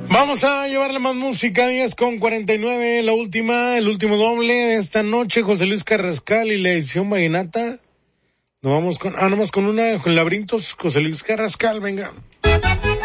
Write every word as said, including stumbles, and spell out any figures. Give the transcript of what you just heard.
Vamos a llevarle más música, diez con cuarenta y nueve, la última, el último doble de esta noche, José Luis Carrascal y la edición vallenata. Nos vamos con, ah, nomás con una, con Laberintos, José Luis Carrascal, venga.